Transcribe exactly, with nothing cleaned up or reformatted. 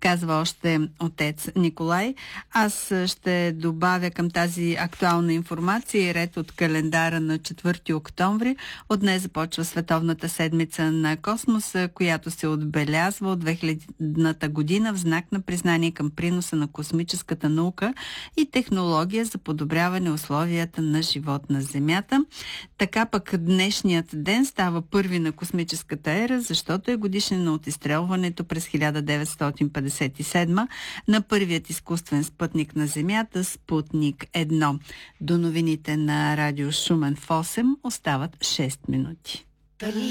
казва още отец Николай. Аз ще добавя към тази актуална информация и ред от календара на четвърти октомври. От днес започва Световната седмица на космоса, която се отбелязва от две хилядната година в знак на признание към приноса на космическата наука и технология за подобряване условията на живот на Земята. Така пък днешният ден става първи на космическата ера, защото е годишнина от изстрелването през хиляда деветстотин петдесет и седма на първият изкуствен спътник на Земята, Спутник едно. До новините на радио Шумен в осем остават шест минути.